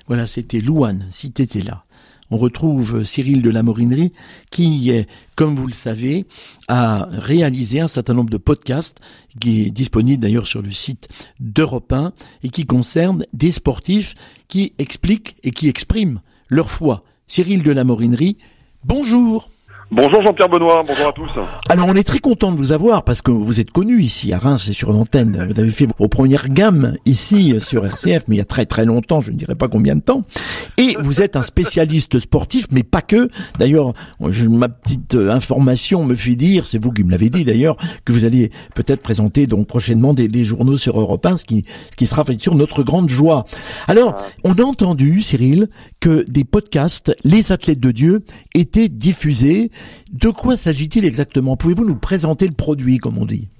Voilà, c'était Louane, si t'étais là. On retrouve Cyril de la Morinerie qui, comme vous le savez, a réalisé un certain nombre de podcasts qui est disponible d'ailleurs sur le site d'Europe 1 et qui concerne des sportifs qui expliquent et qui expriment leur foi. Cyril de la Morinerie, bonjour. Bonjour Jean-Pierre Benoît, bonjour à tous. Alors on est très content de vous avoir parce que vous êtes connu ici à Reims et sur l'antenne. Vous avez fait vos premières gammes ici sur RCF, mais il y a très très longtemps, je ne dirais pas combien de temps. Et vous êtes un spécialiste sportif, mais pas que. D'ailleurs, ma petite information me fait dire, c'est vous qui me l'avez dit d'ailleurs, que vous allez peut-être présenter donc prochainement des journaux sur Europe 1, ce qui sera fait sur notre grande joie. Alors, on a entendu, Cyril, que des podcasts, Les Athlètes de Dieu, étaient diffusés. De quoi s'agit-il exactement? Pouvez-vous nous présenter le produit, comme on dit?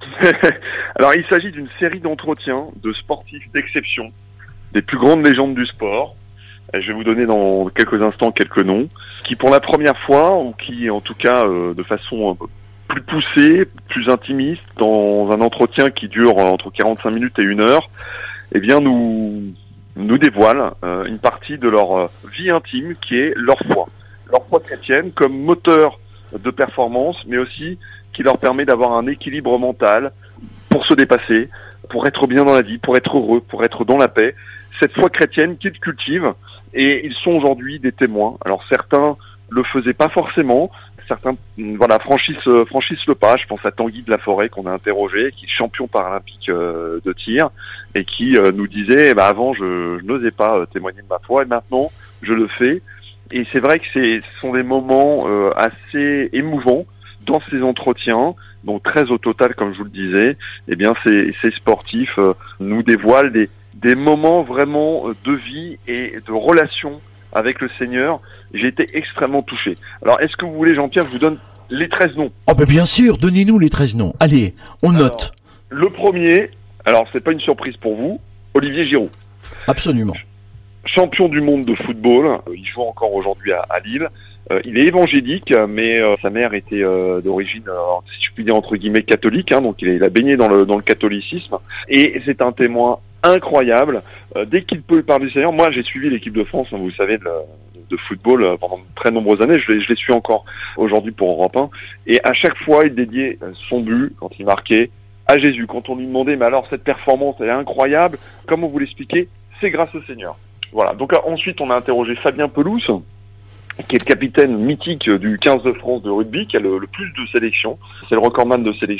Alors, il s'agit d'une série d'entretiens de sportifs d'exception, des plus grandes légendes du sport. Je vais vous donner dans quelques instants quelques noms, qui pour la première fois, ou qui en tout cas de façon un peu plus poussée, plus intimiste, dans un entretien qui dure entre 45 minutes et 1 heure, eh bien nous dévoilent une partie de leur vie intime qui est leur foi chrétienne comme moteur de performance, mais aussi qui leur permet d'avoir un équilibre mental pour se dépasser, pour être bien dans la vie, pour être heureux, pour être dans la paix. Cette foi chrétienne qu'ils cultivent, et ils sont aujourd'hui des témoins. Alors certains le faisaient pas forcément, certains franchissent le pas. Je pense à Tanguy de la Forêt qu'on a interrogé, qui est champion paralympique de tir, et qui nous disait avant je n'osais pas témoigner de ma foi, et maintenant je le fais. Et c'est vrai que ce sont des moments assez émouvants dans ces entretiens, donc 13 au total comme je vous le disais. Eh bien ces sportifs nous dévoilent des moments vraiment de vie et de relation avec le Seigneur. J'ai été extrêmement touché. Alors est-ce que vous voulez, Jean-Pierre, je vous donne les 13 noms? Oh ben bien sûr, donnez-nous les 13 noms. Allez, on note. Le premier, alors c'est pas une surprise pour vous, Olivier Giroud. Absolument. Champion du monde de football, il joue encore aujourd'hui à Lille. Il est évangélique, mais sa mère était d'origine, si je puis dire entre guillemets, catholique, donc il a baigné dans le catholicisme. Et c'est un témoin incroyable. Dès qu'il peut parler du Seigneur, moi j'ai suivi l'équipe de France, vous savez, de football pendant de très nombreuses années. Je les suis encore aujourd'hui pour Europe 1. Et à chaque fois, il dédiait son but, quand il marquait, à Jésus. Quand on lui demandait, mais alors cette performance, elle est incroyable, comment vous l'expliquez? C'est grâce au Seigneur. Voilà. Donc ensuite, on a interrogé Fabien Pelouse, qui est le capitaine mythique du 15 de France de rugby, qui a le plus de sélections. C'est le recordman de sélection.